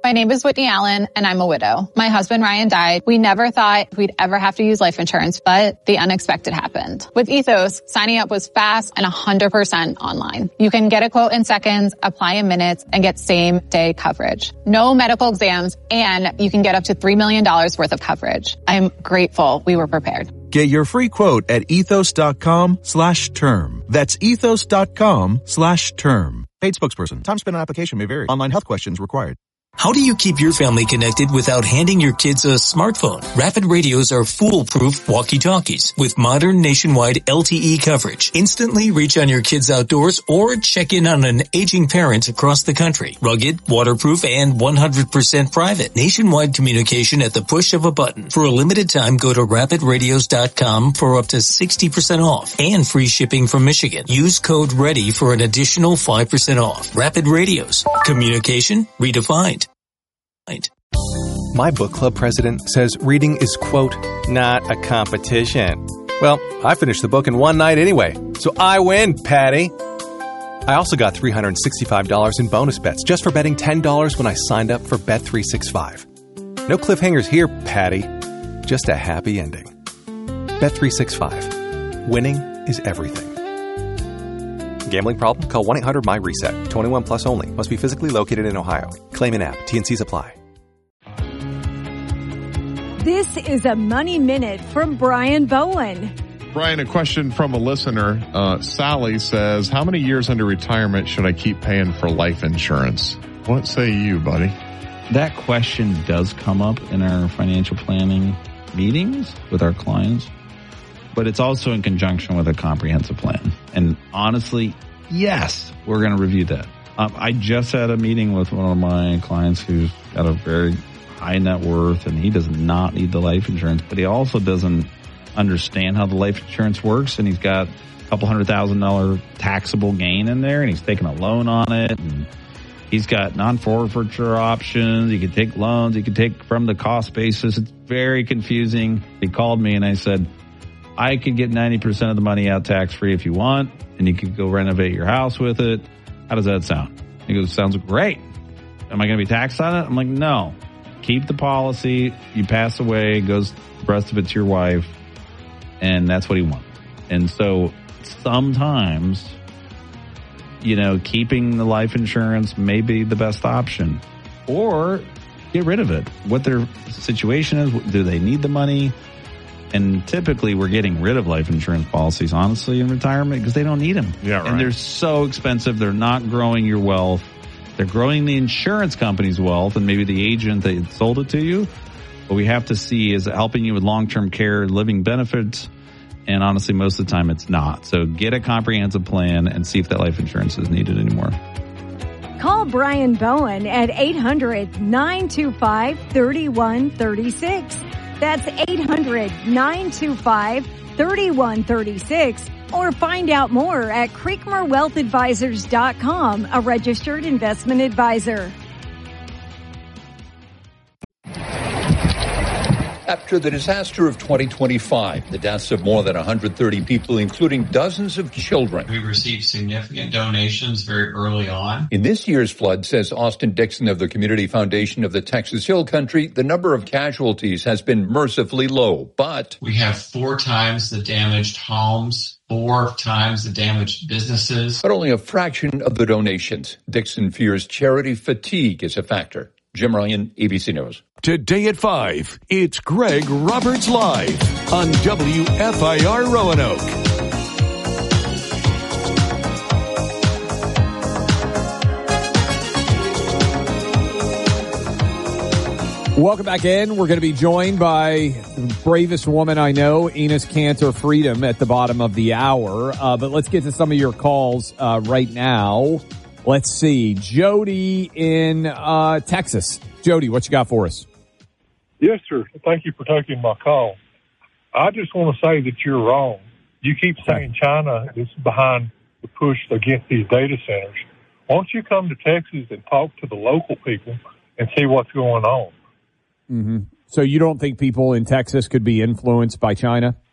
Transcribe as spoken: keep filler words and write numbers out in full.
My name is Whitney Allen, and I'm a widow. My husband, Ryan, died. We never thought we'd ever have to use life insurance, but the unexpected happened. With Ethos, signing up was fast and one hundred percent online. You can get a quote in seconds, apply in minutes, and get same-day coverage. No medical exams, and you can get up to three million dollars worth of coverage. I'm grateful we were prepared. Get your free quote at ethos.com slash term. That's ethos.com slash term. Paid spokesperson. Time spent on application may vary. Online health questions required. How do you keep your family connected without handing your kids a smartphone? Rapid Radios are foolproof walkie-talkies with modern nationwide L T E coverage. Instantly reach on your kids outdoors or check in on an aging parent across the country. Rugged, waterproof, and one hundred percent private. Nationwide communication at the push of a button. For a limited time, go to rapid radios dot com for up to sixty percent off and free shipping from Michigan. Use code READY for an additional five percent off. Rapid Radios. Communication redefined. My book club president says reading is, quote, not a competition. Well, I finished the book in one night anyway, so I win, Patty. I also got three hundred sixty-five dollars in bonus bets just for betting ten dollars when I signed up for Bet three sixty-five. No cliffhangers here, Patty. Just a happy ending. Bet three sixty-five. Winning is everything. Gambling problem? Call one eight hundred M Y reset. twenty-one plus only. Must be physically located in Ohio. Claim in app. T and C's apply. This is a Money Minute from Brian Bowen. Brian, a question from a listener. Uh, Sally says, how many years into retirement should I keep paying for life insurance? What say you, buddy? That question does come up in our financial planning meetings with our clients, but it's also in conjunction with a comprehensive plan. And honestly, yes, we're going to review that. Um, I just had a meeting with one of my clients who's got a very high net worth, and he does not need the life insurance, but he also doesn't understand how the life insurance works, and he's got a couple hundred thousand dollar taxable gain in there, and he's taking a loan on it, and he's got non-forfeiture options. He can take loans. He can take from the cost basis. It's very confusing. He called me, and I said, I could get ninety percent of the money out tax-free if you want, and you could go renovate your house with it. How does that sound? He goes, sounds great. Am I going to be taxed on it? I'm like, no. Keep the policy. You pass away, goes the rest of it to your wife, and that's what he wants. And so sometimes, you know, keeping the life insurance may be the best option, or get rid of it. What their situation is, do they need the money? And typically we're getting rid of life insurance policies, honestly, in retirement because they don't need them. Yeah, right. And they're so expensive. They're not growing your wealth. They're growing the insurance company's wealth and maybe the agent that sold it to you. What we have to see is it helping you with long-term care, living benefits. And honestly, most of the time it's not. So get a comprehensive plan and see if that life insurance is needed anymore. Call Brian Bowen at eight hundred nine two five three one three six. That's eight hundred nine two five three one three six. Or find out more at Creekmore Wealth Advisors dot com, a registered investment advisor. After the disaster of twenty twenty-five, the deaths of more than one hundred thirty people, including dozens of children. We received significant donations very early on. In this year's flood, says Austin Dixon of the Community Foundation of the Texas Hill Country, the number of casualties has been mercifully low, but we have four times the damaged homes, four times the damaged businesses. But only a fraction of the donations. Dixon fears charity fatigue is a factor. Jim Ryan, A B C News. Today at five, it's Greg Roberts Live on W F I R Roanoke. Welcome back in. We're going to be joined by the bravest woman I know, Enos Cantor Freedom, at the bottom of the hour. Uh, but let's get to some of your calls uh, right now. Let's see. Jody in uh, Texas. Jody, what you got for us? Yes, sir. Thank you for taking my call. I just want to say that you're wrong. You keep saying China is behind the push against these data centers. Why don't you come to Texas and talk to the local people and see what's going on? Mm-hmm. So you don't think people in Texas could be influenced by China?